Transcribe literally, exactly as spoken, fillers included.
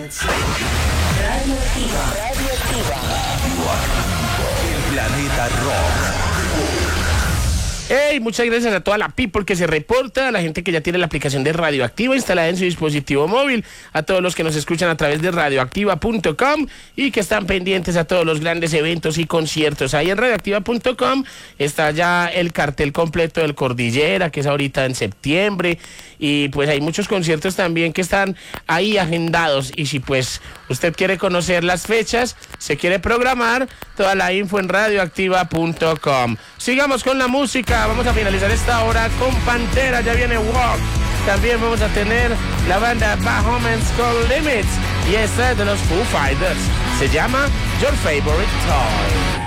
Radioactiva. El planeta rock. Hey, muchas gracias a toda la people que se reporta, a la gente que ya tiene la aplicación de Radioactiva instalada en su dispositivo móvil, a todos los que nos escuchan a través de radioactiva punto com y que están pendientes a todos los grandes eventos y conciertos. Ahí en radioactiva punto com está ya el cartel completo del Cordillera, que es ahorita en septiembre, y pues hay muchos conciertos también que están ahí agendados, y si pues usted quiere conocer las fechas, se quiere programar, toda la info en radioactiva punto com. Sigamos con la música. Vamos a finalizar esta hora con Pantera, ya viene Walk. También vamos a tener la banda Bahamas Skull Limits y esta es de los Foo Fighters. Se llama Your Favorite Toy.